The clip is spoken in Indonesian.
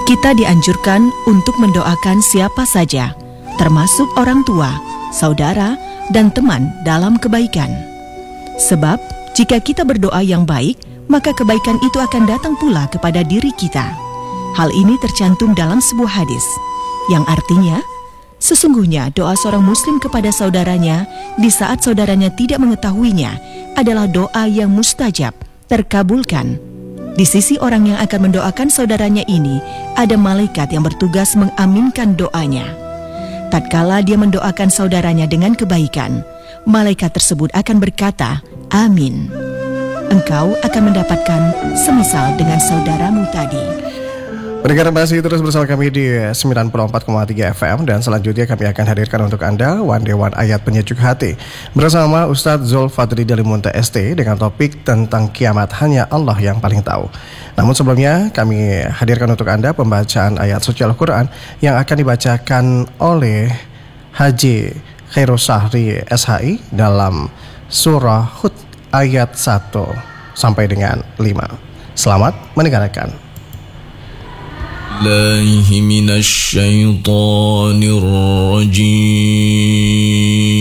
Kita dianjurkan untuk mendoakan siapa saja, termasuk orang tua, saudara, dan teman dalam kebaikan. Sebab, jika kita berdoa yang baik, maka kebaikan itu akan datang pula kepada diri kita. Hal ini tercantum dalam sebuah hadis, yang artinya, sesungguhnya doa seorang muslim kepada saudaranya di saat saudaranya tidak mengetahuinya adalah doa yang mustajab, terkabulkan. Di sisi orang yang akan mendoakan saudaranya ini, ada malaikat yang bertugas mengaminkan doanya. Tatkala dia mendoakan saudaranya dengan kebaikan, malaikat tersebut akan berkata, "Amin." Engkau akan mendapatkan semisal dengan saudaramu tadi. Pendengar masih terus bersama kami di 94,3 FM dan selanjutnya kami akan hadirkan untuk Anda One Day One Ayat Penyejuk Hati bersama Ustadz Zulfadri Dalimunta ST dengan topik tentang kiamat hanya Allah yang paling tahu. Namun sebelumnya kami hadirkan untuk Anda pembacaan ayat suci Al-Quran yang akan dibacakan oleh Haji Khairul Sahri SHI dalam surah Hud ayat 1 sampai dengan 5. Selamat mendengarkan. الله من الشيطان الرجيم